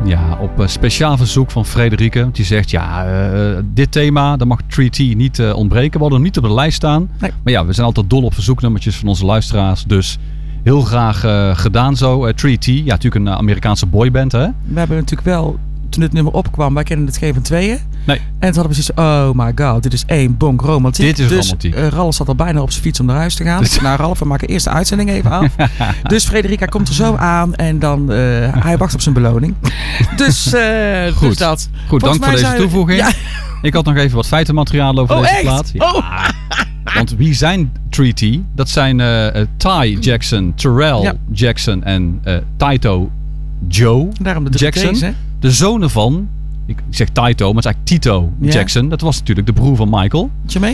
Ja, op speciaal verzoek van Frederike. Die zegt, dit thema, daar mag 3T niet ontbreken. We hadden hem niet op de lijst staan. Nee. Maar ja, we zijn altijd dol op verzoeknummertjes van onze luisteraars. Dus heel graag gedaan zo. 3T, ja, natuurlijk een Amerikaanse boyband, hè? We hebben natuurlijk wel, toen dit nummer opkwam, wij kennen het geen van tweeën. Nee. En toen hadden we zoiets, oh my god, dit is één bonk romantiek. Dit is romantiek. Ralf zat al bijna op zijn fiets om naar huis te gaan. Nou Ralf, we maken eerst de uitzending even af. Dus Frederica komt er zo aan en dan, hij wacht op zijn beloning. Dus, goed. Dus dat. Goed, dank voor deze toevoeging. Ja. Ik had nog even wat feitenmateriaal over deze plaat. Ja. Want wie zijn 3T? Dat zijn Ty Jackson, Terrell Jackson en Taito Joe Jackson. T's, de zonen van, ik zeg Taito, maar het is eigenlijk Tito Jackson. Dat was natuurlijk de broer van Michael. Jermaine?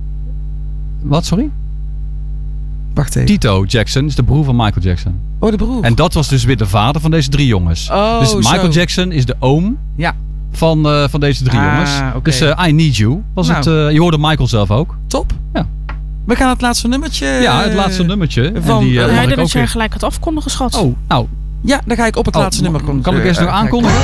Wat, sorry? Wacht even. Tito Jackson is de broer van Michael Jackson. Oh, de broer. En dat was dus weer de vader van deze 3 jongens. Oh, dus Michael Jackson is de oom van deze 3 jongens. Okay. Dus I Need You was het. Je hoorde Michael zelf ook. Top. Ja. We gaan het laatste nummertje. Ja, het laatste nummertje. Van, en die dat je gelijk had afkondigen, schat. Oh, nou. Ja, dan ga ik op het laatste nummer komen. Kan ik eerst nog aankondigen?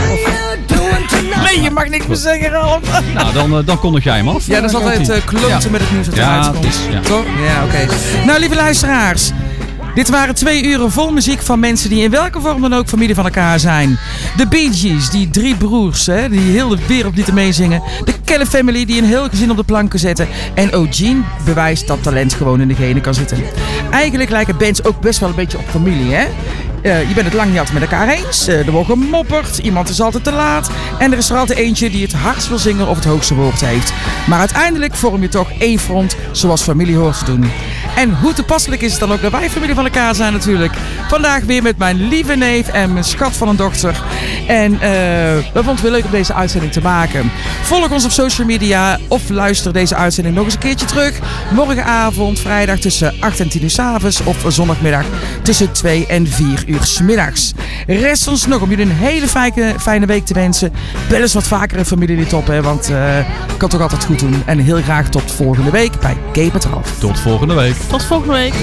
Nee, je mag niks meer zeggen, Ralf. Nou, dan kondig jij hem af. Ja, dat is altijd kloten met het nieuws dat eruit komt. Toch? Ja, oké. Nou, lieve luisteraars. Dit waren 2 uren vol muziek van mensen die in welke vorm dan ook familie van elkaar zijn. De Bee Gees, die 3 broers, die heel de wereld lieten meezingen. De Kelly Family, die een heel gezin op de planken zetten. En Eugene bewijst dat talent gewoon in de genen kan zitten. Eigenlijk lijken bands ook best wel een beetje op familie, hè? Je bent het lang niet altijd met elkaar eens. Er wordt gemopperd, iemand is altijd te laat. En er is er altijd eentje die het hardst wil zingen of het hoogste woord heeft. Maar uiteindelijk vorm je toch één front zoals familie hoort te doen. En hoe toepasselijk is het dan ook dat wij familie van elkaar zijn natuurlijk. Vandaag weer met mijn lieve neef en mijn schat van een dochter. En we vonden het weer leuk om deze uitzending te maken. Volg ons op social media of luister deze uitzending nog eens een keertje terug. Morgenavond, vrijdag tussen 8 en 10 uur 's avonds of zondagmiddag tussen 2 en 4 uur 's middags. Rest ons nog om jullie een hele fijne week te wensen. Bel eens wat vaker een familielid op, hè, want ik kan het toch altijd goed doen. En heel graag tot volgende week bij Cape met Ralf. Tot volgende week. Tot volgende week.